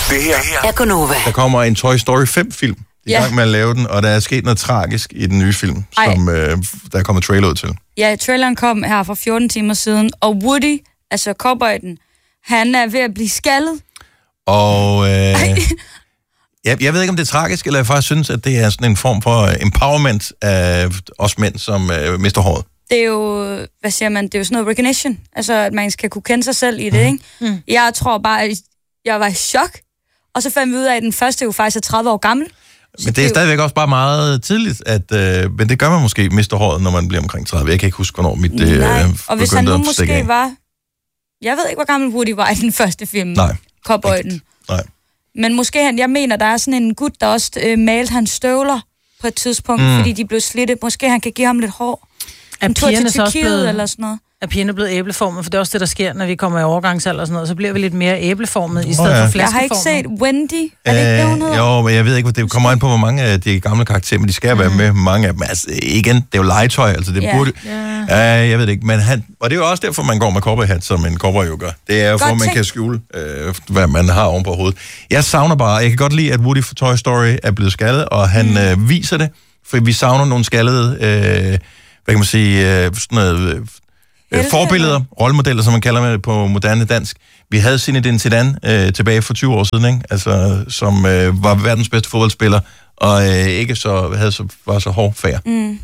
Det her er Gonova. Der kommer en Toy Story 5-film i gang med at lave den, og der er sket noget tragisk i den nye film, som der er kommet trailer ud til. Ja, traileren kom her for 14 timer siden, og Woody, altså cowboyen, han er ved at blive skaldet. Og jeg ved ikke, om det er tragisk, eller jeg faktisk synes, at det er sådan en form for empowerment af os mænd, som mister håret. Det er jo, hvad siger man, det er jo sådan noget recognition, altså at man skal kunne kende sig selv i det, ikke? Jeg tror bare, at jeg var i chok, og så fandt vi ud af, at den første jo faktisk er 30 år gammel. Men det er stadigvæk også bare meget tidligt, men det gør man måske, mister håret, når man bliver omkring 30. Jeg kan ikke huske, hvornår mit og hvis han nu måske var, jeg ved ikke, hvor gammel Woody var i den første film. Nej. Cowboyen. Nej. Men måske jeg mener, der er sådan en gut, der også malte hans støvler på et tidspunkt, fordi de blev slidte. Måske han kan give ham lidt hår. En tur til Tyrkiet eller sådan noget. Er pigerne blevet æbleformet? For det er også det, der sker, når vi kommer i overgangsalder og sådan noget. Så bliver vi lidt mere æbleformet i stedet for flaskeformet. Jeg har ikke set Wendy. Er det ikke det, hun hedder? Jo, men jeg ved ikke, det kommer an på, hvor mange af de gamle karakterer, men de skal være med. Mange af dem. Altså, igen, det er jo legetøj, altså det burde... jeg ved det ikke, men og det er jo også derfor, man går med cowboyhat, som en cowboy jo gør. Det er jo for, at man kan skjule, hvad man har oven på hovedet. Jeg savner bare, jeg kan godt lide, at Woody for Toy Story er blevet skaldet, og han viser det, for vi savner nogle skaldede, hvad kan man sige, sådan noget... forbilleder, rollemodeller, som man kalder det på moderne dansk. Vi havde Zinedine Zidane tilbage for 20 år siden, ikke? Altså, som var verdens bedste fodboldspiller, og ikke var så hårdfærd.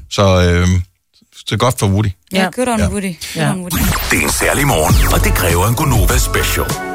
Så godt for Woody. Ja, good on Woody. Det er en særlig morgen, og det kræver en Gonova special.